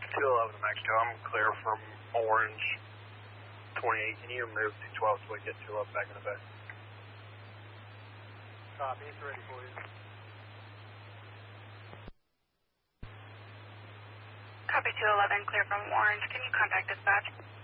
211 Max 2, I'm clear from Orange 28. Can you move to 12 so we get 211 back in the bay? Copy, it's ready for you. Copy 211, clear from Orange. Can you contact dispatch?